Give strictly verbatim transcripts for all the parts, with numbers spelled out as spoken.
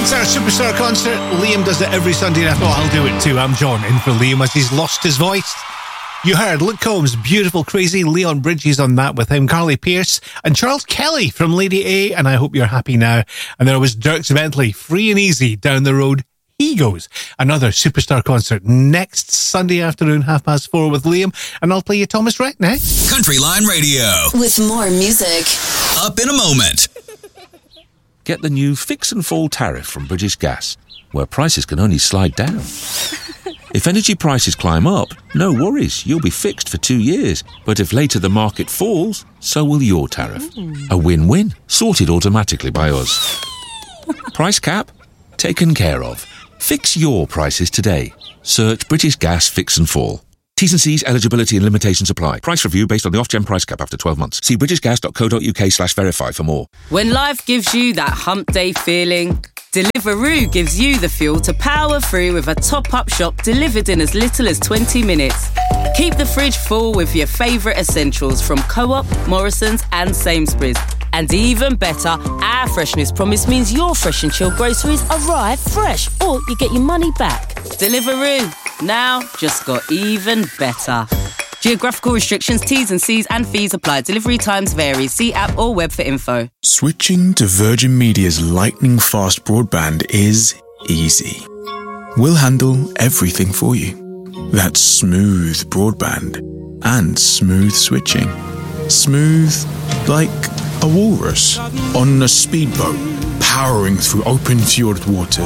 It's our Superstar concert. Liam does it every Sunday, and I thought I'll do it too. I'm John, in for Liam as he's lost his voice. You heard Luke Combs' Beautiful Crazy, Leon Bridges on that with him, Carly Pearce, and Charles Kelly from Lady A, and I Hope You're Happy Now. And there was Dierks Bentley, Free and Easy, Down the Road He Goes. Another Superstar concert next Sunday afternoon, half past four with Liam, and I'll play you Thomas Rhett next. Country Line Radio. With more music. Up in a moment. Get the new Fix and Fall tariff from British Gas, where prices can only slide down. If energy prices climb up, no worries, you'll be fixed for two years. But if later the market falls, so will your tariff. A win-win, sorted automatically by us. Price cap? Taken care of. Fix your prices today. Search British Gas Fix and Fall. T's and C's, eligibility and limitations apply. Price review based on the off-gen price cap after twelve months. See britishgas.co.uk slash verify for more. When life gives you that hump day feeling, Deliveroo gives you the fuel to power through with a top-up shop delivered in as little as twenty minutes. Keep the fridge full with your favourite essentials from Co-op, Morrison's and Sainsbury's. And even better, our freshness promise means your fresh and chilled groceries arrive fresh, or you get your money back. Deliveroo, now just got even better. Geographical restrictions, T's and C's and fees apply. Delivery times vary. See app or web for info. Switching to Virgin Media's lightning-fast broadband is easy. We'll handle everything for you. That's smooth broadband and smooth switching. Smooth like a walrus on a speedboat powering through open fjord waters.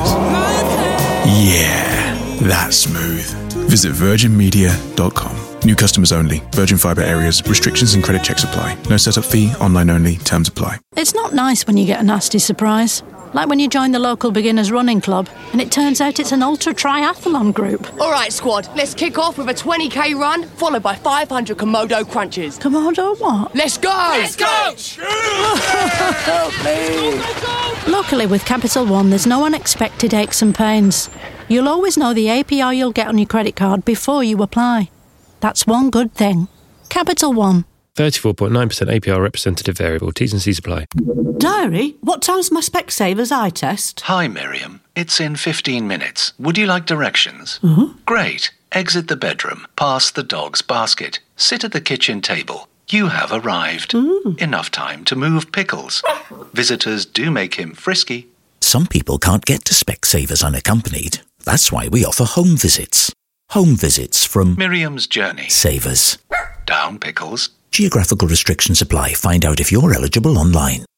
Yeah, that's smooth. Visit virgin media dot com. New customers only. Virgin Fibre areas. Restrictions and credit checks apply. No setup fee. Online only. Terms apply. It's not nice when you get a nasty surprise. Like when you join the local beginners running club and it turns out it's an ultra triathlon group. All right, squad, let's kick off with a twenty k run followed by five hundred Komodo crunches. Komodo what? Let's go! Let's go! Help me! Luckily with Capital One, there's no unexpected aches and pains. You'll always know the A P R you'll get on your credit card before you apply. That's one good thing. Capital One. thirty-four point nine percent A P R representative variable. T's and C's apply. Diary, what time's my Specsavers eye test? Hi, Miriam. It's in fifteen minutes. Would you like directions? Mm-hmm. Great. Exit the bedroom, past the dog's basket, sit at the kitchen table. You have arrived. Mm. Enough time to move pickles. Visitors do make him frisky. Some people can't get to Specsavers unaccompanied. That's why we offer home visits. Home visits from Miriam's Journey. Savers. Down pickles. Geographical restrictions apply. Find out if you're eligible online.